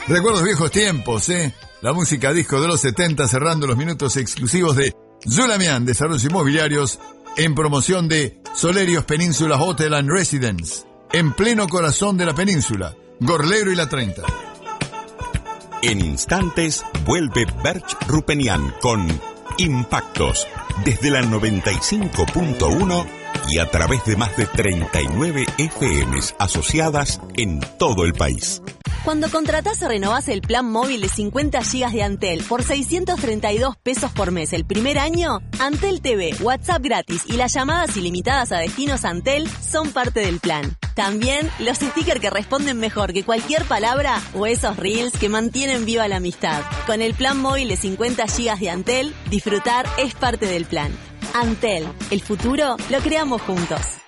Recuerdos viejos tiempos, La música disco de los 70 cerrando los minutos exclusivos de Zulamian, Desarrollos Inmobiliarios, en promoción de Solerios Península Hotel and Residence, en pleno corazón de la península, Gorlero y la 30. En instantes vuelve Berch Rupenian con Impactos desde la 95.1 y a través de más de 39 FMs asociadas en todo el país. Cuando contratás o renovás el plan móvil de 50 GB de Antel por 632 pesos por mes el primer año, Antel TV, WhatsApp gratis y las llamadas ilimitadas a destinos Antel son parte del plan. También los stickers que responden mejor que cualquier palabra o esos reels que mantienen viva la amistad. Con el plan móvil de 50 GB de Antel, disfrutar es parte del plan. Antel, el futuro lo creamos juntos.